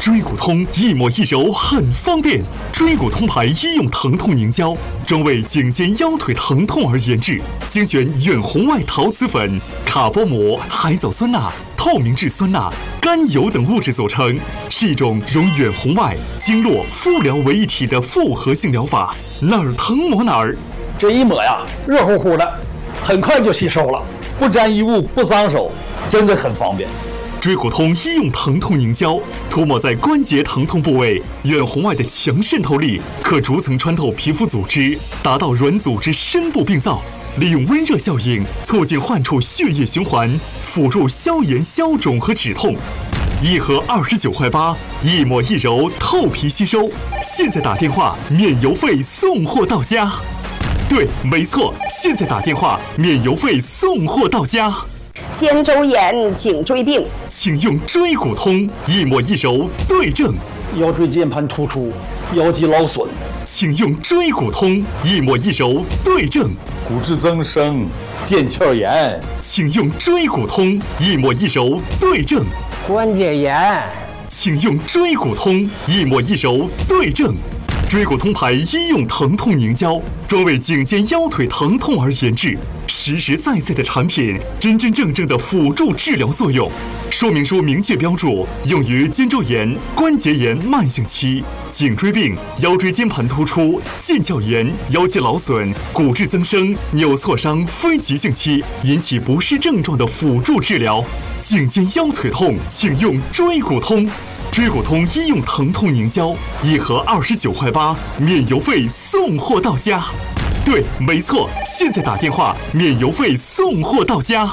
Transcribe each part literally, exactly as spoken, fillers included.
椎骨通一抹一揉很方便，椎骨通牌医用疼痛凝胶，专为颈肩腰腿疼痛而研制，精选远红外陶瓷粉、卡波膜、海藻酸钠、透明质酸钠、甘油等物质组成，是一种融远红外、经络、敷疗为一体的复合性疗法，哪儿疼抹哪儿。 这一抹呀，热乎乎的，很快就吸收了，不沾衣物，不脏手，真的很方便。 椎骨通医用疼痛凝胶涂抹在关节疼痛部位，远红外的强渗透力可逐层穿透皮肤组织，达到软组织深部病灶，利用温热效应促进患处血液循环，辅助消炎消肿和止痛。一盒二十九块八，一抹一揉，透皮吸收。现在打电话免邮费送货到家。对，没错，现在打电话免邮费送货到家。 肩周炎、颈椎病， 请用椎骨通，一抹一揉对症。 腰椎间盘突出、腰肌劳损， 请用椎骨通，一抹一揉对症。 骨质增生、腱鞘炎， 请用椎骨通，一抹一揉对症。 关节炎， 请用椎骨通，一抹一揉对症。椎骨通牌医用疼痛凝胶，专为颈肩腰腿疼痛而研制，实实在在的产品，真真正正的辅助治疗作用。说明书明确标注，用于肩周炎、关节炎慢性期、颈椎病、腰椎间盘突出、腱鞘炎、腰肌劳损、骨质增生、扭挫伤非急性期引起不适症状的辅助治疗。颈肩腰腿痛，请用椎骨通。椎骨通医用疼痛凝胶，一盒二十九块八，免邮费送货到家。对，没错，现在打电话免邮费送货到家。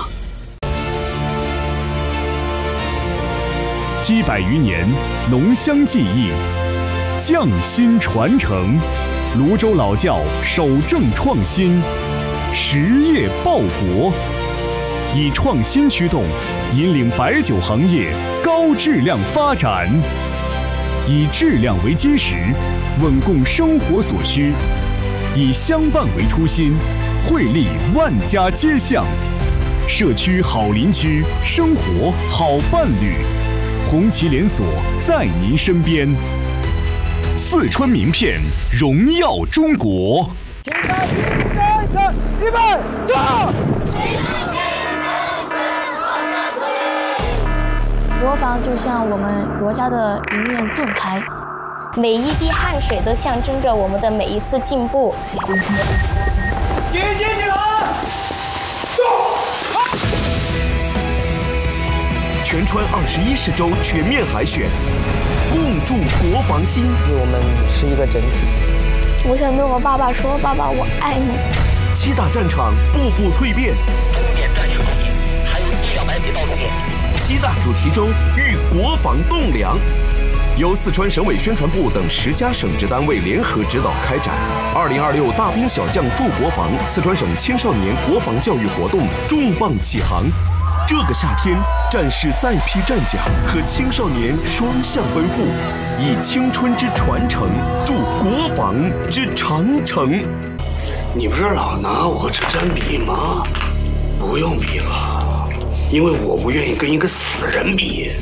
七百余年浓香技艺，匠心传承，泸州老窖守正创新，实业报国，以创新驱动，引领白酒行业高质量发展，以质量为基石，稳供生活所需，以相伴为初心，惠利万家街巷，社区好邻居，生活好伴侣，红旗连锁在您身边。四川名片，荣耀中国。 现在一三预备走。 国防就像我们国家的一面盾牌， 每一滴汗水都象征着我们的每一次进步。 点击起来，走！ 全川二十一市州全面海选，共筑国防心。 我们是一个整体。 我想对我爸爸说：“爸爸，我爱你。” 七大战场，步步蜕变。 重点战略方面，还有一两百米到终点。 七大主题周育国防栋梁，由四川省委宣传部等十家省直单位联合指导开展。二零二六大兵小将助国防四川省青少年国防教育活动重磅启航。这个夏天，战士再披战甲，和青少年双向奔赴，以青春之传承助国防之长城。 你不是老拿我这支笔吗？不用比了，因为我不愿意跟一个死人比。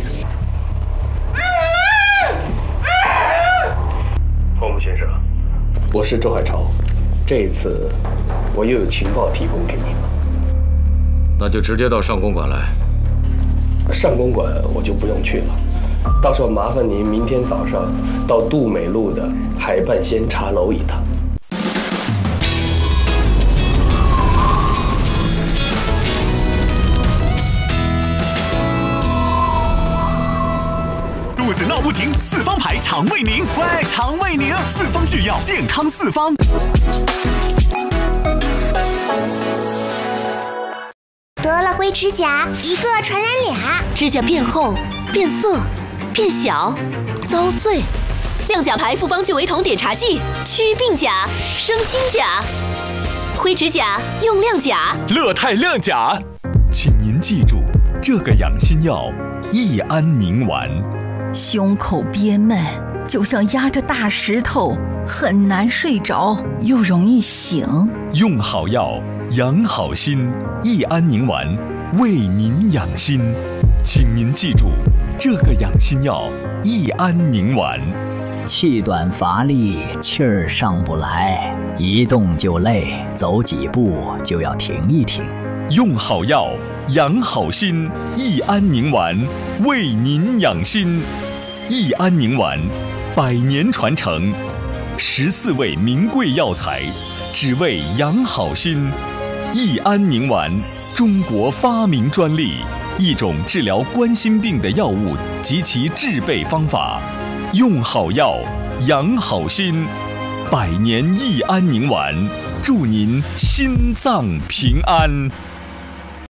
黄木先生，我是周海潮，这一次我又有情报提供给你了。 那就直接到上公馆来。 上公馆我就不用去了，到时候麻烦您明天早上到杜美路的海半仙茶楼一趟。 肚子闹不停，四方牌肠胃宁，喂，肠胃宁，四方制药，健康四方。 得了灰指甲，一个传染俩， 指甲变厚、变色、变小、遭碎。亮甲牌复方聚维酮碘茶剂，祛病甲，生新甲。灰指甲用亮甲， 乐泰亮甲。请您记住，这个养心药益安宁丸。 胸口憋闷，就像压着大石头，很难睡着，又容易醒。 用好药，养好心，益安宁丸为您养心。请您记住，这个养心药益安宁丸。 气短乏力，气儿上不来，一动就累，走几步就要停一停。 用好药，养好心，益安宁丸为您养心。益安宁丸，百年传承，十四味名贵药材，只为养好心。益安宁丸，中国发明专利，一种治疗冠心病的药物及其制备方法。用好药，养好心，百年益安宁丸，祝您心脏平安。